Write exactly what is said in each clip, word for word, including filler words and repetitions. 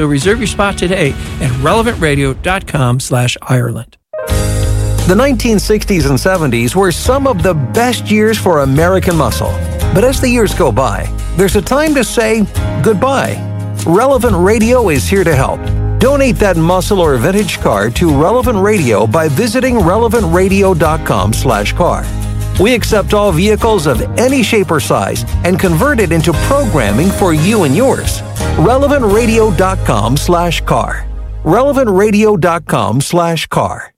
So reserve your spot today at relevantradio.com slash Ireland. The nineteen sixties and seventies were some of the best years for American muscle. But as the years go by, there's a time to say goodbye. Relevant Radio is here to help. Donate that muscle or vintage car to Relevant Radio by visiting relevantradio.com slash car. We accept all vehicles of any shape or size and convert it into programming for you and yours. relevantradio.com slash car. relevantradio.com slash car.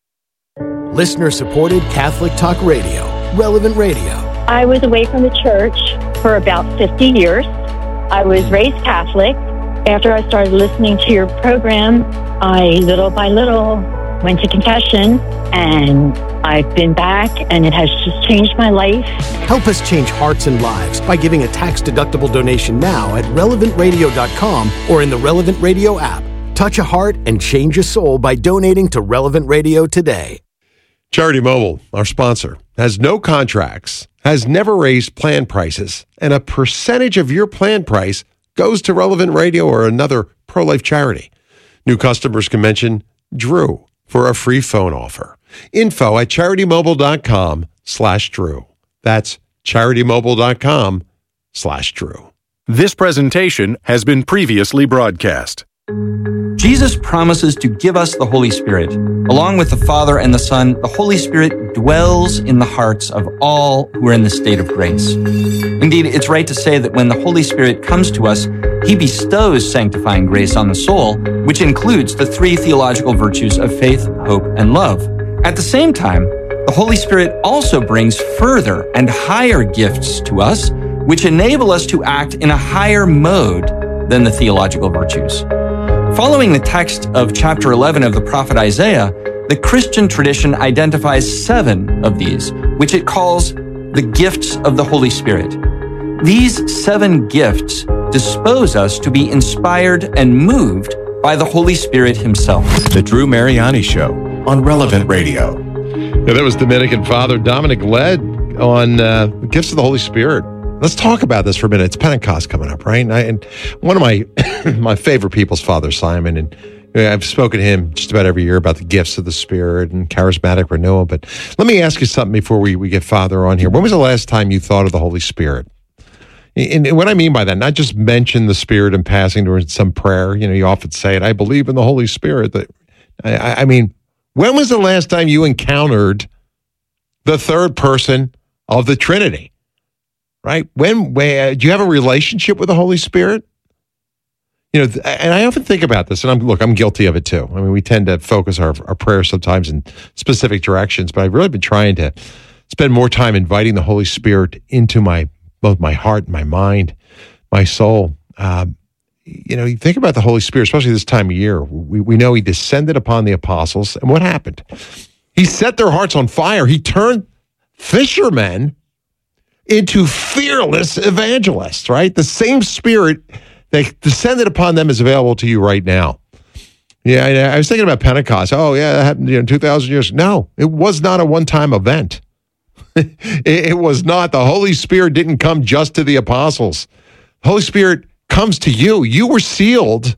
Listener-supported Catholic Talk Radio. Relevant Radio. I was away from the church for about fifty years. I was raised Catholic. After I started listening to your program, I, little by little, went to confession, and I've been back, and it has just changed my life. Help us change hearts and lives by giving a tax-deductible donation now at relevant radio dot com or in the Relevant Radio app. Touch a heart and change a soul by donating to Relevant Radio today. Charity Mobile, our sponsor, has no contracts, has never raised plan prices, and a percentage of your plan price goes to Relevant Radio or another pro-life charity. New customers can mention Drew for a free phone offer. Info at charitymobile.com slash Drew. That's charitymobile.com slash Drew. This presentation has been previously broadcast. Jesus promises to give us the Holy Spirit. Along with the Father and the Son, the Holy Spirit dwells in the hearts of all who are in the state of grace. Indeed, it's right to say that when the Holy Spirit comes to us, he bestows sanctifying grace on the soul, which includes the three theological virtues of faith, hope, and love. At the same time, the Holy Spirit also brings further and higher gifts to us, which enable us to act in a higher mode than the theological virtues. Following the text of chapter eleven of the prophet Isaiah, the Christian tradition identifies seven of these, which it calls the gifts of the Holy Spirit. These seven gifts dispose us to be inspired and moved by the Holy Spirit himself. The Drew Mariani Show on Relevant Radio. Yeah, that was Dominican Father Dominic Led on uh, the gifts of the Holy Spirit. Let's talk about this for a minute. It's Pentecost coming up, right? And, I, and one of my my favorite people's Father Simon, and I've spoken to him just about every year about the gifts of the Spirit and charismatic renewal. But let me ask you something before we, we get Father on here. When was the last time you thought of the Holy Spirit? And, and what I mean by that, not just mention the Spirit in passing during some prayer. You know, you often say it, I believe in the Holy Spirit. That I, I mean, when was the last time you encountered the third person of the Trinity? Right? When, when do you have a relationship with the Holy Spirit? You know, and I often think about this, and I'm look, I'm guilty of it too. I mean, we tend to focus our, our prayers sometimes in specific directions, but I've really been trying to spend more time inviting the Holy Spirit into my both my heart, my mind, my soul. Um, you know, you think about the Holy Spirit, especially this time of year. We we know he descended upon the apostles, and what happened? He set their hearts on fire. He turned fishermen into fearless evangelists, right? The same Spirit that descended upon them is available to you right now. Yeah, I, I was thinking about Pentecost. Oh, yeah, that happened you know, two thousand years. No, it was not a one-time event. it, it was not. The Holy Spirit didn't come just to the apostles. The Holy Spirit comes to you. You were sealed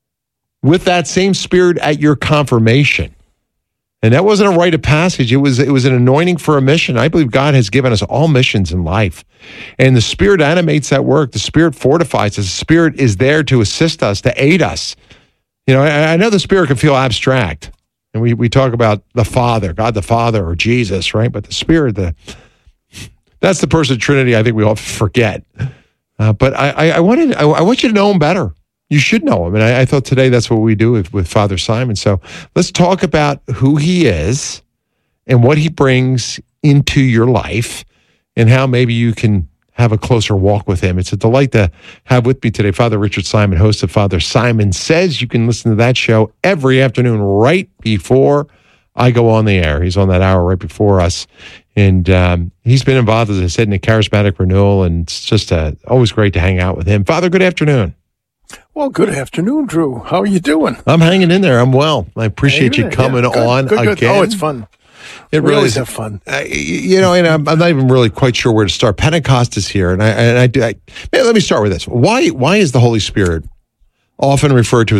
with that same Spirit at your confirmation. And that wasn't a rite of passage. It was it was an anointing for a mission. I believe God has given us all missions in life. And the Spirit animates that work. The Spirit fortifies us. The Spirit is there to assist us, to aid us. You know, I, I know the Spirit can feel abstract. And we, we talk about the Father, God the Father, or Jesus, right? But the Spirit, the that's the person of Trinity I think we all forget. Uh, but I, I, I wanted I, I want you to know him better. You should know him. And I, I thought today that's what we do with, with Father Simon. So let's talk about who he is and what he brings into your life and how maybe you can have a closer walk with him. It's a delight to have with me today Father Richard Simon, host of Father Simon Says. You can listen to that show every afternoon right before I go on the air. He's on that hour right before us. And um, he's been involved, as I said, in the charismatic renewal, and it's just uh, always great to hang out with him. Father, good afternoon. Well, good afternoon, Drew. How are you doing? I'm hanging in there. I'm well. I appreciate you coming yeah, good, on good, good. again. Oh, it's fun. It we really always is. have fun. Uh, you know, and I'm, I'm not even really quite sure where to start. Pentecost is here, and I and I do. I, let me start with this. Why why is the Holy Spirit often referred to